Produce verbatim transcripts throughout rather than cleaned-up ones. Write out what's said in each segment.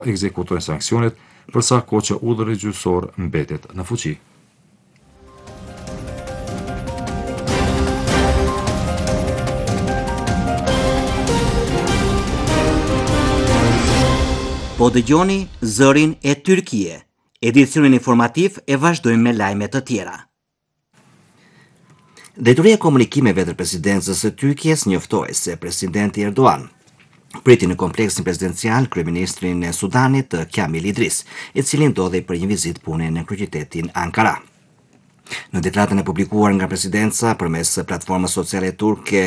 ekzekutojnë sanksionet, përsa kohë që udhëri gjyqësor mbetet në fuqi. Po dëgjoni zërin e Tyrkie. Edicionin informativ e vazhdojmë me lajme të tjera. Drejtoria e komunikimeve të presidencës së Tyrkisë njoftoi se presidenti Erdogan priti në kompleksin presidencial kryeministrin e Sudanit Kamil Idris, i cili ndodhej për një vizitë pune në kryeqytetin Ankara. Në deklaratën e publikuar nga presidenca përmes platformës sociale turke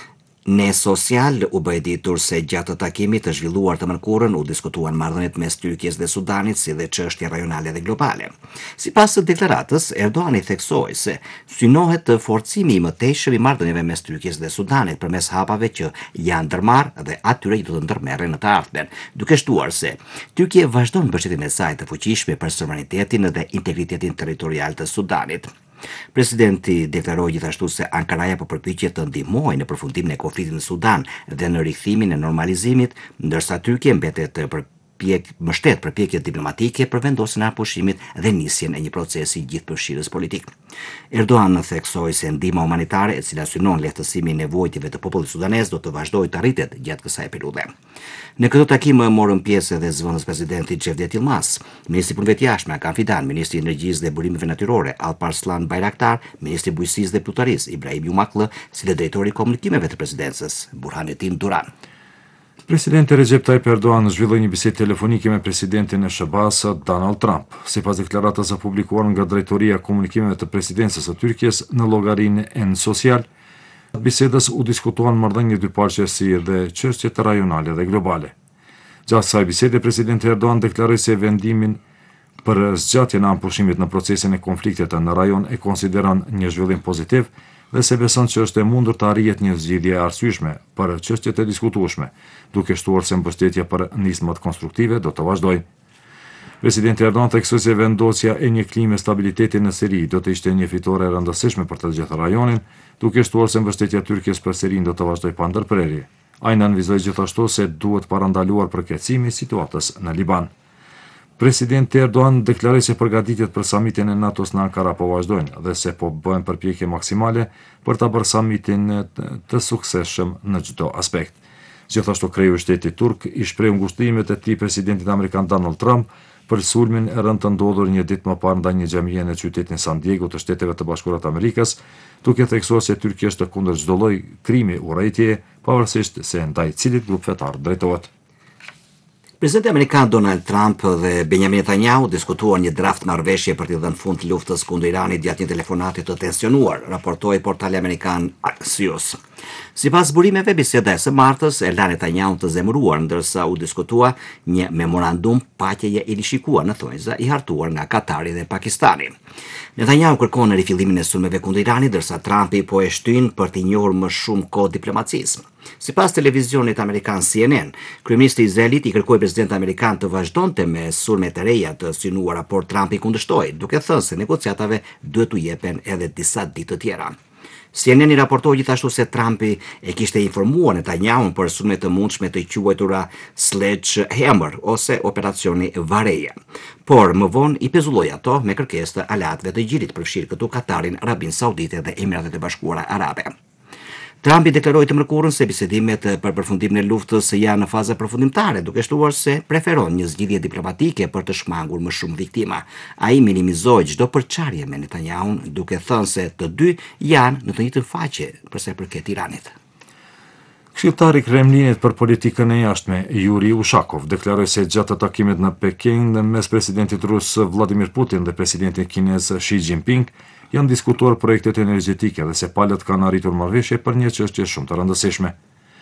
Ne Social u bë ditur se gjatë takimit të zhvilluar të mërkurën u diskutuan marrëdhëniet mes Tyrkisë dhe Sudanit si dhe çështje rajonale dhe globale. Sipas së deklaratës, Erdogan i theksoi se synohet të forcimi i mëtejshëm i marrëdhënieve mes Tyrkisë dhe Sudanit përmes hapave që janë ndërmarrë dhe atyre që do të ndërmerren në të ardhmen, duke shtuar se Tyrkia vazhdon mbështetjen e saj të fuqishme për sovranitetin dhe integritetin territorial të Sudanit. Presidenti deklaroi gjithashtu se Ankaraja po përpiqet të ndihmojë në përfundimin e konfliktit në Sudan dhe në rikthimin e normalizimit, ndërsa Tyrkia mbetet për pjek mbështet përpjekjet diplomatike për vendosjen e pushimit dhe nisjen e një procesi gjithëpërfshirës politik. Erdogan theksoi se ndihma humanitare e cila synon lehtësimin e nevojave të popullit sudanez do të vazhdojë të arritet gjatë kësaj periudhe. Në këtë takim morën pjesë edhe zëvendës presidenti Cevdet Yılmaz, ministri i punëve të jashtme Hakan Fidan, ministri i energjisë dhe burimeve natyrore Alparslan Bayraktar, ministri i bujqësisë dhe plotërisë Ibrahim Yumaklı, si dhe drejtori i komunikimeve të presidencës Burhanetin Duran. Presidenti Recep Tayyip Erdogan zhvilloi një bisedë telefonike me presidentin e S B A-s Donald Trump. Sipas deklaratës së publikuar nga drejtoria e komunikimeve të presidencës së Tyrkisë në llogarinë N Social, bisedës u diskutuan marrëdhënie dypalqësi dhe çështjet rajonale dhe globale. Gjatë kësaj bisede, presidenti Erdogan deklaroi se vendimin për zgjatjen e ampushimit në procesin e konfliktit në rajon e konsideron një zhvillim pozitiv dhe se beson që është e mundur të arrihet një zgjidhje e arsyeshme për çështjet e diskutueshme, duke shtuar se mbështetja për nismat konstruktive do të vazhdojë. Presidenti Erdogan theksoi se vendosja e një klime stabiliteti në Siri do të ishte një fitore e rëndësishme për të gjithë rajonin, duke shtuar se mbështetja e Tyrkisë për Sirin do të vazhdojë pa ndërprerje. Ai nënvizoi gjithashtu se duhet parandaluar përkeqësimi i situatës në Liban. Presidenti Erdogan deklaroi se përgatitjet për samitin e NATO-s në Ankara po vazhdojnë dhe se po bëhen përpjekje maksimale për ta bërë samitin të suksesshëm në çdo aspekt. Gjithashtu kreu i shtetit turk i shpreh ngushëllimet e tij presidentit amerikan Donald Trump për sulmin e rënd të ndodhur një ditë më parë ndaj një xhamie në qytetin San Diego të Shteteve të Bashkuara të Amerikës, duke theksuar se Tyrkia është kundër çdo lloj krimi urrëtie, pavarësisht se ndaj cilit grup fetar drejtohet. Presidenti amerikan Donald Trump dhe Benjamin Netanyahu diskutuan një draft marrëveshje për të dhënë fund luftës kundër Iranit gjatë një telefonati të tensionuar, raportoi portali amerikan Axios. Sipas burimeve, biseda e së martës e la Netanyahu të zemëruar, ndërsa u diskutua një memorandum paqeje i rishikuar në thonjza i hartuar nga Katari dhe Pakistani. Netanyahu kërkon rifillimin e sulmeve kundër Iranit, ndërsa Trumpi po e shtyn për të njohur më shumë kohë diplomacisë. Sipas televizionit amerikan C N N, kryeministri i Izraelit i kërkoi presidentit amerikan të vazhdonte me sulme të reja të synuara, por Trumpi kundërshtoi, duke thënë se negociatave duhet u jepen edhe disa ditë të tjera. C N N i raportoi gjithashtu se Trumpi e kishte informuar Netanyahun për sulme të mundshme të quajtura Sledgehammer ose operacioni Vareja, por më vonë i pezulloi ato me kërkesë të aleatëve të Gjirit, përfshirë këtu Katarin, Arabinë Saudite dhe Emiratet e Bashkuara Arabe. Trumpi deklaroi të mërkurën se bisedimet për përfundimin e luftës janë në fazë përfundimtare, duke shtuar se preferon një zgjidhje diplomatike për të shmangur më shumë viktima. Ai minimizoi çdo përçarje me Netanyahun, duke thënë se të dy janë në të njëjtën faqe për sa i përket Iranit. Këshilltari i Kremlinit për politikën e jashtme, Yuri Ushakov, deklaroi se gjatë takimit në Peking mes presidentit rus Vladimir Putin dhe presidentit kinez Xi Jinping janë diskutuar projektet energjetike dhe se palët kanë arritur marrëveshje për një çështje shumë të rëndësishme.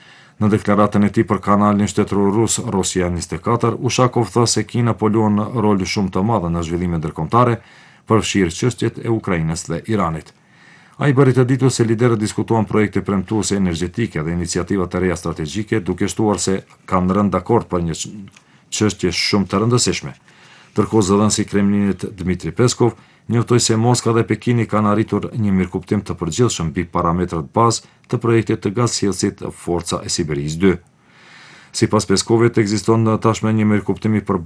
Në deklaratën e tij për kanalin shtetëror rus Rosia njëzet e katër, Ushakov tha se Kina po luan rol shumë të madh në zhvillimet ndërkombëtare, përfshirë çështjet e Ukrainës dhe Iranit. Ai bëri të ditur se liderët diskutuan projekte premtuese energjetike dhe iniciativa të reja strategjike, duke shtuar se kanë rënë dakord për një çështje shumë të rëndësishme. Ndërkohë zëdhënësi i Kremlinit Dmitri Peskov njoftoi se Moska dhe Pekini kanë arritur një mirëkuptim të përgjithshëm mbi parametrat bazë të projektit të gazsjellësit Forca e Siberisë dy. Sipas Peskovit, ekziston tashmë një mirëkuptimi për